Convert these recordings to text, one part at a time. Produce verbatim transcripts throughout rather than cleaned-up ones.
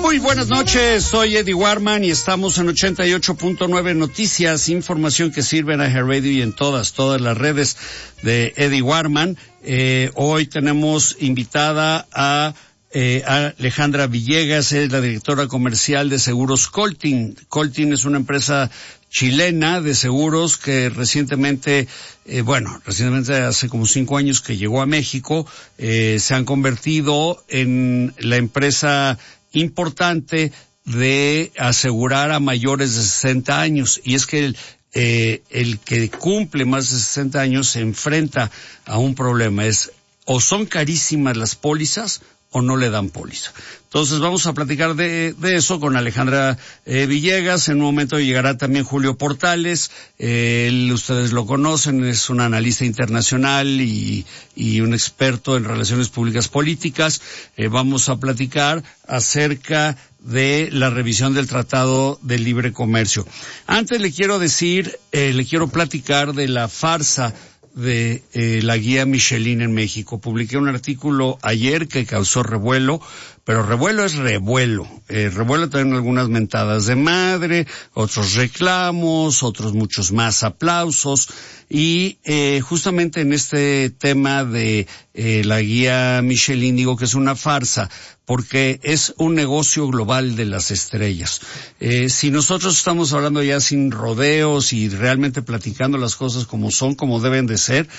Muy buenas noches, soy Eddie Warman y estamos en ochenta y ocho punto nueve Noticias, información que sirve en iHeartRadio y en todas, todas las redes de Eddie Warman. Eh, hoy tenemos invitada a Eh, Alejandra Villegas, es la directora comercial de Seguros Colting. Colting es una empresa chilena de seguros que recientemente, eh, bueno, recientemente hace como cinco años que llegó a México, eh, se han convertido en la empresa importante de asegurar a mayores de sesenta años. Y es que el, eh, el que cumple más de sesenta años se enfrenta a un problema. Es, o son carísimas las pólizas, o no le dan póliza. Entonces vamos a platicar de, de eso con Alejandra eh, Villegas. En un momento llegará también Julio Portales. Eh, él, ustedes lo conocen, es un analista internacional y, y un experto en relaciones públicas políticas. Eh, vamos a platicar acerca de la revisión del Tratado de Libre Comercio. Antes le quiero decir, eh, le quiero platicar de la farsa de eh, la guía Michelin en México. Publiqué un artículo ayer que causó revuelo, pero revuelo es revuelo. Eh, revuelo también algunas mentadas de madre, otros reclamos, otros muchos más aplausos. Y eh, justamente en este tema de eh, la guía Michelin digo que es una farsa, porque es un negocio global de las estrellas. Eh, si nosotros estamos hablando ya sin rodeos y realmente platicando las cosas como son, como deben de ser,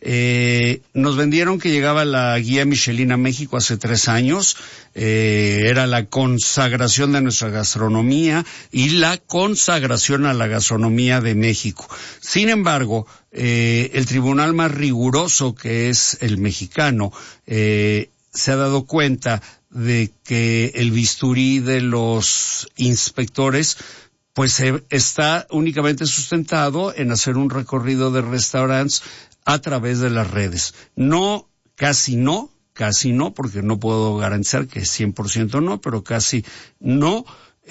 eh, nos vendieron que llegaba la guía Michelin a México hace tres años, eh, era la consagración de nuestra gastronomía y la consagración a la gastronomía de México. Sin embargo, eh, el tribunal más riguroso, que es el mexicano, eh, se ha dado cuenta de que el bisturí de los inspectores pues eh, está únicamente sustentado en hacer un recorrido de restaurantes a través de las redes. No, casi no, casi no, porque no puedo garantizar que cien por ciento no, pero casi no,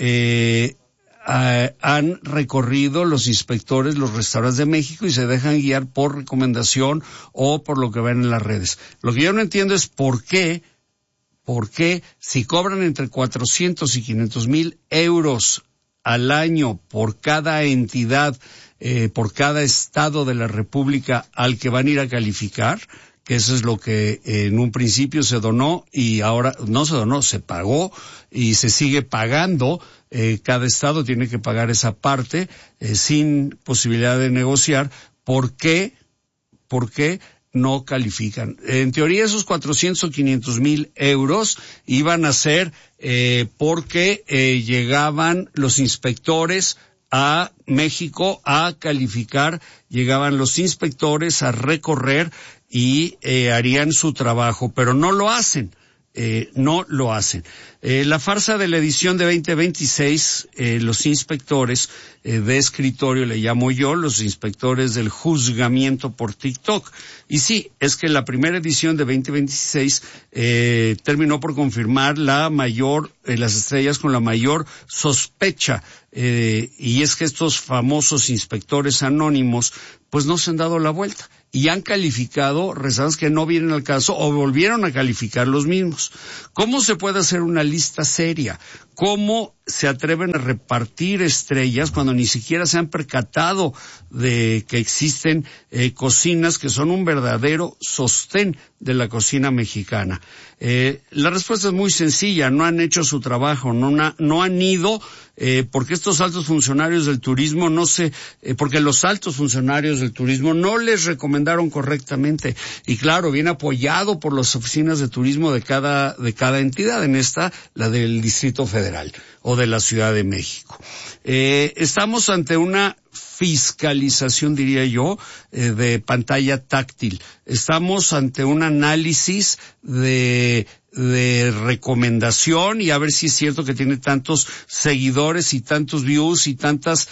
eh, Uh, han recorrido los inspectores los restaurantes de México y se dejan guiar por recomendación o por lo que ven en las redes. Lo que yo no entiendo es por qué, por qué si cobran entre cuatrocientos y quinientos mil euros al año por cada entidad, eh, por cada estado de la República al que van a ir a calificar, que eso es lo que eh, en un principio se donó y ahora no se donó, se pagó y se sigue pagando. Eh, cada estado tiene que pagar esa parte eh, sin posibilidad de negociar. ¿Por qué? ¿Por qué no califican? En teoría esos cuatrocientos o quinientos mil euros iban a ser eh, porque eh, llegaban los inspectores a México a calificar, llegaban los inspectores a recorrer y eh, harían su trabajo, pero no lo hacen. Eh, no lo hacen. Eh, la farsa de la edición de veinte veintiséis, eh, los inspectores eh, de escritorio, le llamo yo, los inspectores del juzgamiento por TikTok. Y sí, es que la primera edición de veinte veintiséis eh, terminó por confirmar la mayor, eh, las estrellas con la mayor sospecha. Eh, y es que estos famosos inspectores anónimos, pues no se han dado la vuelta. Y han calificado restaurantes que no vienen al caso o volvieron a calificar los mismos. ¿Cómo se puede hacer una lista seria? ¿Cómo se atreven a repartir estrellas cuando ni siquiera se han percatado de que existen eh, cocinas que son un verdadero sostén de la cocina mexicana? Eh, la respuesta es muy sencilla, no han hecho su trabajo, no, na, no han ido eh, porque estos altos funcionarios del turismo no se, eh, porque los altos funcionarios del turismo no les recomendaron correctamente. Y claro, viene apoyado por las oficinas de turismo de cada, de cada entidad, en esta, la del Distrito Federal o de la Ciudad de México. Eh, estamos ante una fiscalización, diría yo, eh, de pantalla táctil. Estamos ante un análisis de de recomendación y a ver si es cierto que tiene tantos seguidores y tantos views y tantas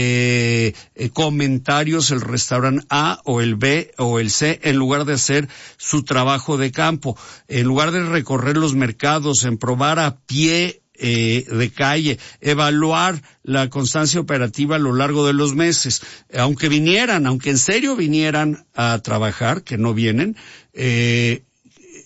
eh, eh, comentarios el restaurante A o el B o el C, en lugar de hacer su trabajo de campo, en lugar de recorrer los mercados, en probar a pie Eh, de calle, evaluar la constancia operativa a lo largo de los meses, aunque vinieran, aunque en serio vinieran a trabajar, que no vienen, eh,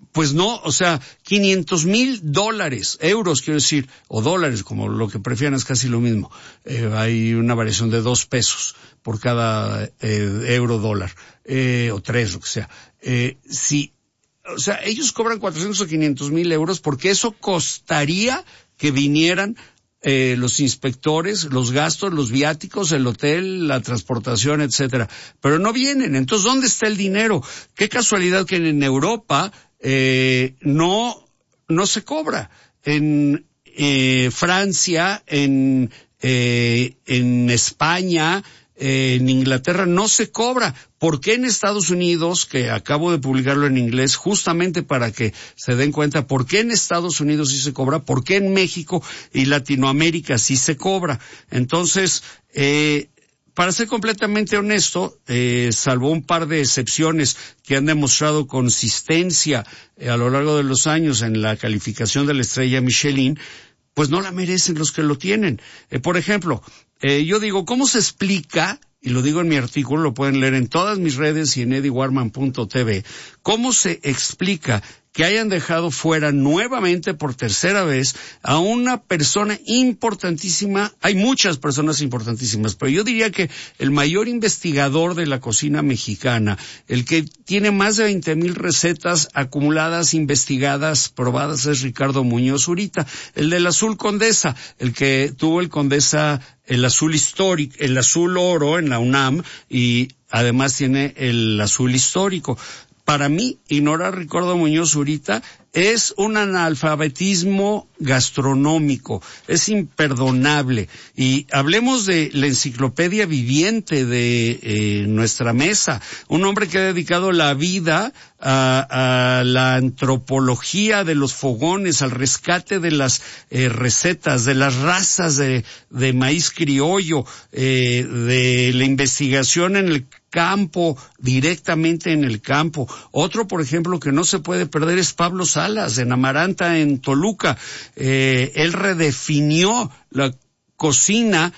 Pues no, o sea, quinientos mil dólares, euros quiero decir, o dólares, como lo que prefieran, es casi lo mismo. Eh, hay una variación de dos pesos por cada eh, euro dólar, eh, o tres, lo que sea. Eh, si, o sea, ellos cobran cuatrocientos o quinientos mil euros porque eso costaría que vinieran eh, los inspectores, los gastos, los viáticos, el hotel, la transportación, etcétera. Pero no vienen. Entonces, ¿dónde está el dinero? Qué casualidad que en Europa eh, no no se cobra. En eh, Francia, en eh, en España, eh, en Inglaterra no se cobra. ¿Por qué en Estados Unidos, que acabo de publicarlo en inglés, justamente para que se den cuenta, por qué en Estados Unidos sí se cobra, por qué en México y Latinoamérica sí se cobra? Entonces, eh, para ser completamente honesto, eh, salvo un par de excepciones que han demostrado consistencia eh, a lo largo de los años en la calificación de la estrella Michelin, pues no la merecen los que lo tienen. Eh, por ejemplo, eh, yo digo, ¿cómo se explica? Y lo digo en mi artículo, lo pueden leer en todas mis redes y en eddie warman punto t v, ¿cómo se explica que hayan dejado fuera nuevamente por tercera vez a una persona importantísima? Hay muchas personas importantísimas, pero yo diría que el mayor investigador de la cocina mexicana, el que tiene más de veinte mil recetas acumuladas, investigadas, probadas, es Ricardo Muñoz Zurita, el del Azul Condesa, el que tuvo el Condesa, el azul histórico, el azul oro en la UNAM, y además tiene el azul histórico. Para mí, ignorar a Ricardo Muñoz Zurita es un analfabetismo gastronómico, es imperdonable. Y hablemos de la enciclopedia viviente de eh, nuestra mesa, un hombre que ha dedicado la vida a, a la antropología de los fogones, al rescate de las eh, recetas, de las razas de, de maíz criollo, eh, de la investigación en el campo, directamente en el campo. Otro, por ejemplo, que no se puede perder es Pablo Salas, en Amaranta, en Toluca. Eh, él redefinió la cocina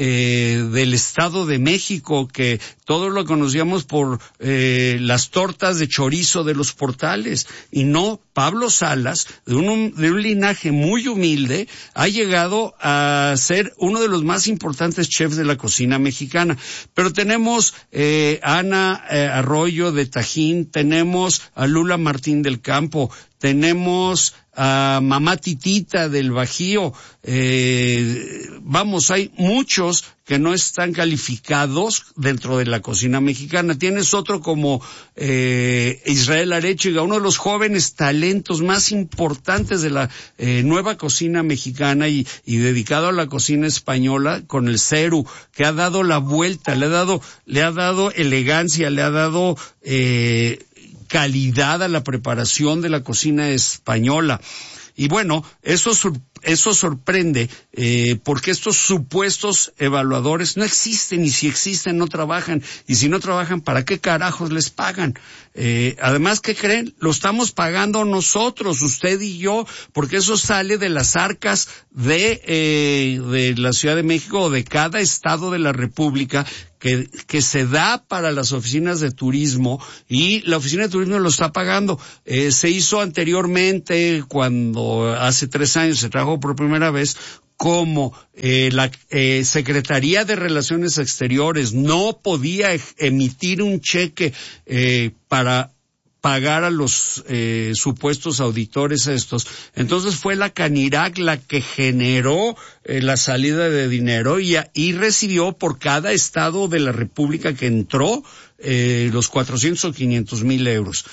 eh, del Estado de México, que todos lo conocíamos por eh, las tortas de chorizo de los Portales, y no, Pablo Salas, de un, de un linaje muy humilde, ha llegado a ser uno de los más importantes chefs de la cocina mexicana. Pero tenemos eh, a Ana eh, Arroyo de Tajín, tenemos a Lula Martín del Campo, tenemos a Mamá Titita del Bajío, eh, vamos, hay muchos que no están calificados dentro de la cocina mexicana. Tienes otro como eh, Israel Arechiga, uno de los jóvenes talentos más importantes de la eh, nueva cocina mexicana y, y dedicado a la cocina española, con el Ceru, que ha dado la vuelta, le ha dado, le ha dado elegancia, le ha dado eh, calidad a la preparación de la cocina española. Y bueno, eso eso sorprende eh, porque estos supuestos evaluadores no existen, y si existen no trabajan, y si no trabajan, ¿para qué carajos les pagan? Eh, además, ¿qué creen? Lo estamos pagando nosotros, usted y yo, porque eso sale de las arcas de eh, de la Ciudad de México o de cada estado de la República, que, que se da para las oficinas de turismo, y la oficina de turismo lo está pagando. Eh, se hizo anteriormente, cuando hace tres años se trajo por primera vez, como eh, la eh, Secretaría de Relaciones Exteriores no podía e- emitir un cheque eh, para pagar a los eh, supuestos auditores estos. Entonces fue la Canirac la que generó eh, la salida de dinero, y, y recibió por cada estado de la República que entró eh, los cuatrocientos o quinientos mil euros.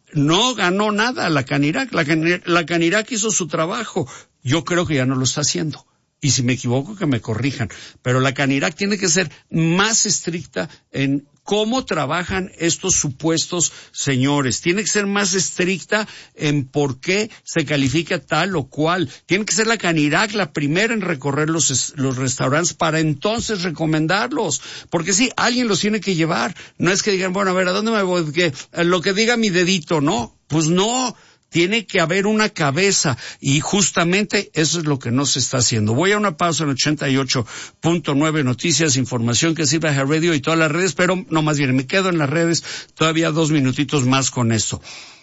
No ganó nada la Canirac. La, la Canirac hizo su trabajo. Yo creo que ya no lo está haciendo. Y si me equivoco, que me corrijan. Pero la Canirac tiene que ser más estricta en cómo trabajan estos supuestos señores. Tiene que ser más estricta en por qué se califica tal o cual. Tiene que ser la Canirac la primera en recorrer los, los restaurantes para entonces recomendarlos. Porque sí, alguien los tiene que llevar. No es que digan, bueno, a ver, ¿a dónde me voy? Que lo que diga mi dedito, ¿no? Pues no. Tiene que haber una cabeza, y justamente eso es lo que no se está haciendo. Voy a una pausa en ochenta y ocho punto nueve Noticias, información que sirve a Radio y todas las redes, pero no, más bien me quedo en las redes todavía dos minutitos más con esto.